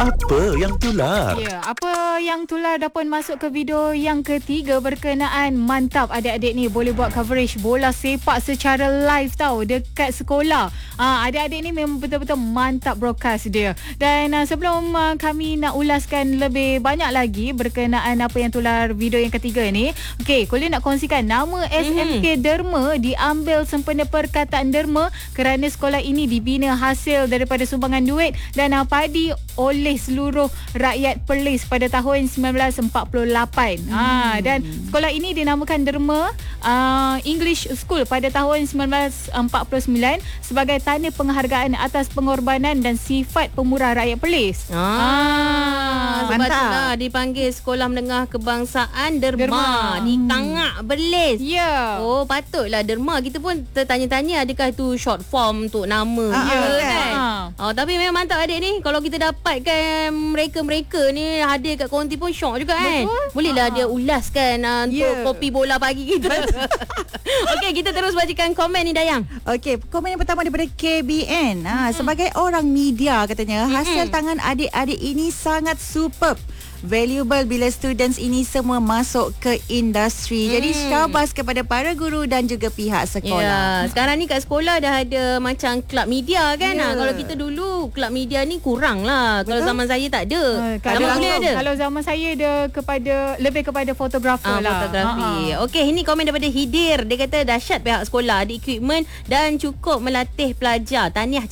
Apa yang tular? Ya, apa yang tular dah pun masuk ke video yang ketiga berkenaan mantap adik-adik ni boleh buat coverage bola sepak secara live tau dekat sekolah. Adik-adik ni memang betul-betul mantap broadcast dia. Dan sebelum kami nak ulaskan lebih banyak lagi berkenaan apa yang tular video yang ketiga ni, okey, Kolin nak kongsikan nama SMK Derma diambil sempena perkataan derma kerana sekolah ini dibina hasil daripada sumbangan duit dan padi oleh seluruh rakyat Perlis pada tahun 1948. Dan sekolah ini dinamakan Derma English School pada tahun 1949 sebagai tanda penghargaan atas pengorbanan dan sifat pemurah rakyat Perlis. Sebab itulah dipanggil Sekolah Menengah Kebangsaan Derma di Kangak Perlis. Ya. Oh, patutlah Derma. Kita pun tertanya-tanya adakah itu short form untuk nama kan? Tapi memang mantap adik ni. Kalau kita dapatkan mereka-mereka ni hadir kat konti pun syok juga kan. Bolehlah dia ulaskan untuk kopi bola pagi kita. Okey, kita terus bacakan komen ni Dayang. Okey, komen yang pertama daripada KBN. Sebagai orang media katanya, hasil tangan adik-adik ini sangat superb. Valuable bila students ini semua masuk ke industri. Jadi syabas kepada para guru dan juga pihak sekolah. Sekarang ni kat sekolah dah ada macam klub media kan. Kalau kita dulu klub media ni kurang lah. Kalau zaman saya tak ada. Kalau zaman saya dia lebih kepada fotografer lah. Fotografi. Okey, ini komen daripada Hidir. Dia kata dahsyat pihak sekolah ada equipment dan cukup melatih pelajar. Tahniah